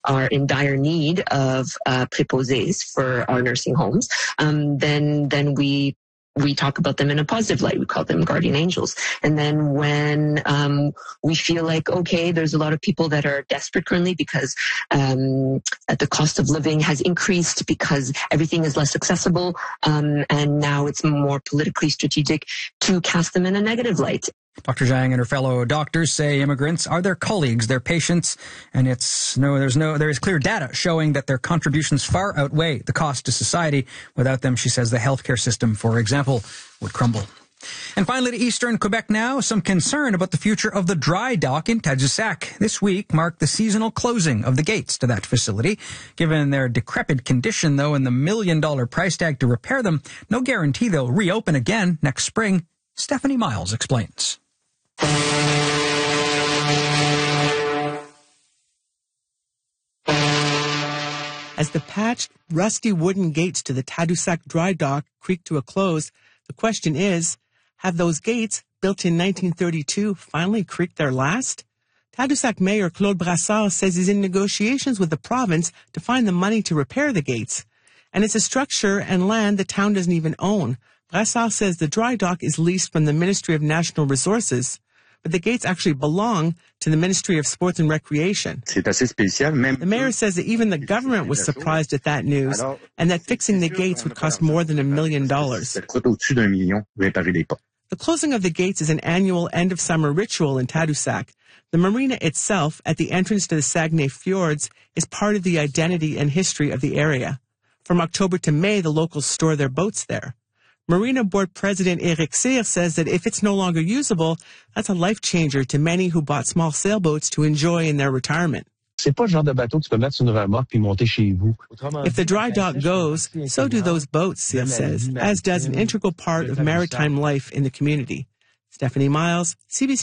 are in dire need of préposés for our nursing homes, then we talk about them in a positive light. We call them guardian angels. And then when we feel like, okay, there's a lot of people that are desperate currently because the cost of living has increased because everything is less accessible, and now it's more politically strategic to cast them in a negative light. Dr. Zhang and her fellow doctors say immigrants are their colleagues, their patients, and there is clear data showing that their contributions far outweigh the cost to society. Without them, she says, the healthcare system, for example, would crumble. And finally, to eastern Quebec now, some concern about the future of the dry dock in Tadoussac. This week marked the seasonal closing of the gates to that facility. Given their decrepit condition, though, and the $1 million price tag to repair them, no guarantee they'll reopen again next spring. Stephanie Miles explains. As the patched, rusty wooden gates to the Tadoussac dry dock creak to a close, the question is, have those gates, built in 1932, finally creaked their last? Tadoussac Mayor Claude Brassard says he's in negotiations with the province to find the money to repair the gates. And it's a structure and land the town doesn't even own. Brassard says the dry dock is leased from the Ministry of National Resources, but the gates actually belong to the Ministry of Sports and Recreation. The mayor says that even the government was surprised at that news and that fixing the gates would cost more than $1 million. The closing of the gates is an annual end-of-summer ritual in Tadoussac. The marina itself, at the entrance to the Saguenay Fjords, is part of the identity and history of the area. From October to May, the locals store their boats there. Marina Board President Eric Cyr says that if it's no longer usable, that's a life changer to many who bought small sailboats to enjoy in their retirement. If the dry dock goes, so do those boats, Cyr says, as does an integral part of maritime life in the community. Stephanie Miles, CBC